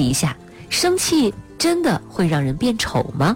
题一下，生气真的会让人变丑吗？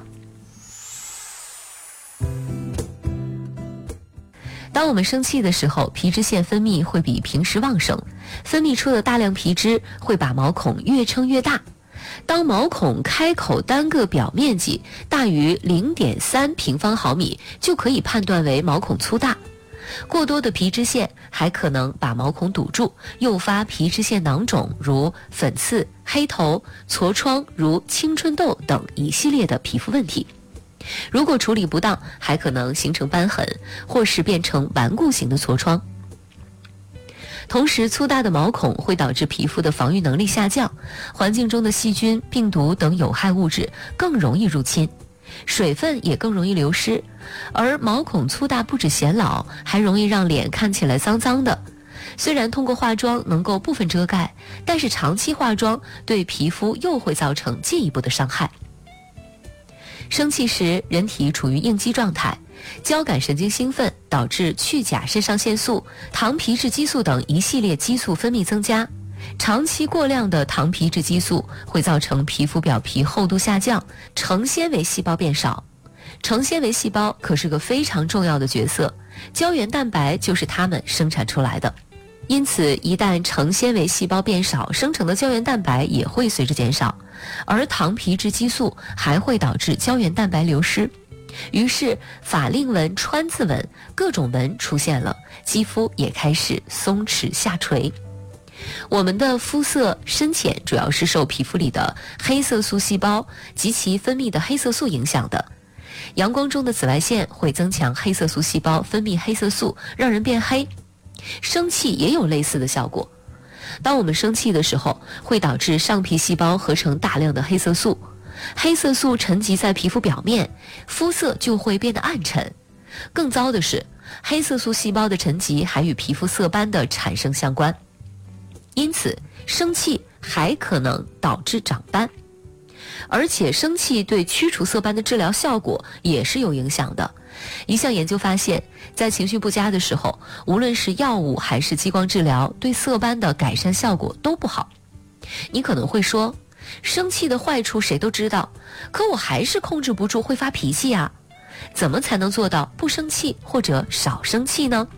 当我们生气的时候，皮脂腺分泌会比平时旺盛，分泌出的大量皮脂会把毛孔越撑越大。当毛孔开口单个表面积大于 0.3 平方毫米，就可以判断为毛孔粗大。过多的皮脂腺还可能把毛孔堵住，诱发皮脂腺囊肿，如粉刺、黑头、痤疮，如青春痘等一系列的皮肤问题。如果处理不当，还可能形成瘢痕，或是变成顽固型的痤疮。同时，粗大的毛孔会导致皮肤的防御能力下降，环境中的细菌、病毒等有害物质更容易入侵，水分也更容易流失。而毛孔粗大不止显老，还容易让脸看起来脏脏的。虽然通过化妆能够部分遮盖，但是长期化妆对皮肤又会造成进一步的伤害。生气时，人体处于应激状态，交感神经兴奋，导致去甲肾上腺素、糖皮质激素等一系列激素分泌增加。长期过量的糖皮质激素会造成皮肤表皮厚度下降，成纤维细胞变少。成纤维细胞可是个非常重要的角色，胶原蛋白就是它们生产出来的。因此，一旦成纤维细胞变少，生成的胶原蛋白也会随之减少，而糖皮质激素还会导致胶原蛋白流失。于是法令纹、川字纹、各种纹出现了，肌肤也开始松弛下垂。我们的肤色深浅主要是受皮肤里的黑色素细胞及其分泌的黑色素影响的。阳光中的紫外线会增强黑色素细胞分泌黑色素，让人变黑。生气也有类似的效果。当我们生气的时候，会导致上皮细胞合成大量的黑色素，黑色素沉积在皮肤表面，肤色就会变得暗沉。更糟的是，黑色素细胞的沉积还与皮肤色斑的产生相关，因此生气还可能导致长斑。而且生气对驱除色斑的治疗效果也是有影响的。一项研究发现，在情绪不佳的时候，无论是药物还是激光治疗，对色斑的改善效果都不好。你可能会说，生气的坏处谁都知道，可我还是控制不住会发脾气啊，怎么才能做到不生气或者少生气呢？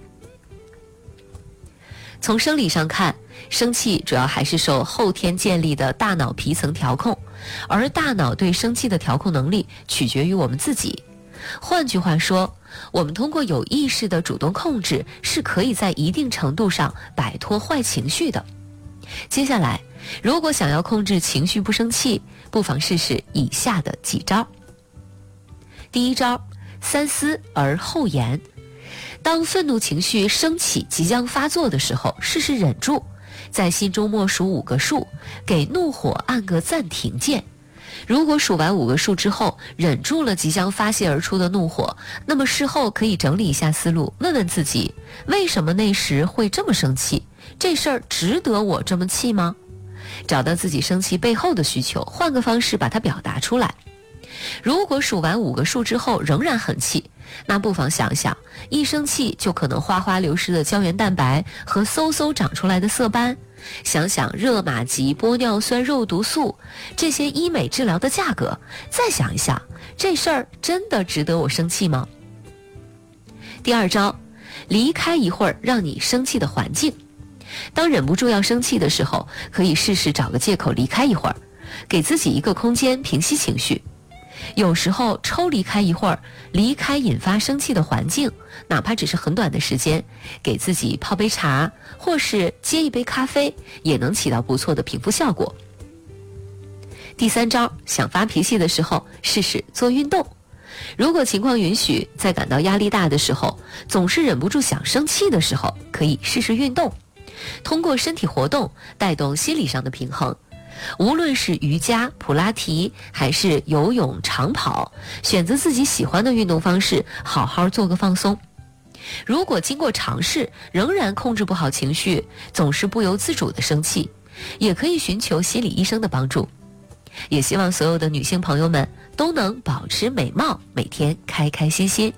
从生理上看，生气主要还是受后天建立的大脑皮层调控，而大脑对生气的调控能力取决于我们自己。换句话说，我们通过有意识的主动控制，是可以在一定程度上摆脱坏情绪的。接下来，如果想要控制情绪不生气，不妨试试以下的几招。第一招，三思而后言。当愤怒情绪升起即将发作的时候，试试忍住，在心中默数5个数，给怒火按个暂停键。如果数完5个数之后，忍住了即将发泄而出的怒火，那么事后可以整理一下思路，问问自己，为什么那时会这么生气？这事儿值得我这么气吗？找到自己生气背后的需求，换个方式把它表达出来。如果数完5个数之后仍然很气，那不妨想想，一生气就可能哗哗流失的胶原蛋白和嗖嗖长出来的色斑，想想热玛吉、玻尿酸、肉毒素这些医美治疗的价格，再想一想，这事儿真的值得我生气吗？第二招，离开一会儿让你生气的环境。当忍不住要生气的时候，可以试试找个借口离开一会儿，给自己一个空间平息情绪。有时候抽离开一会儿，离开引发生气的环境，哪怕只是很短的时间，给自己泡杯茶或是接一杯咖啡，也能起到不错的平复效果。第三招，想发脾气的时候，试试做运动。如果情况允许，在感到压力大的时候，总是忍不住想生气的时候，可以试试运动，通过身体活动带动心理上的平衡。无论是瑜伽、普拉提还是游泳、长跑，选择自己喜欢的运动方式，好好做个放松。如果经过尝试仍然控制不好情绪，总是不由自主的生气，也可以寻求心理医生的帮助。也希望所有的女性朋友们都能保持美貌，每天开开心心。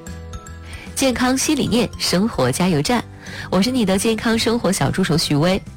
健康新理念，生活加油站，我是你的健康生活小助手许巍。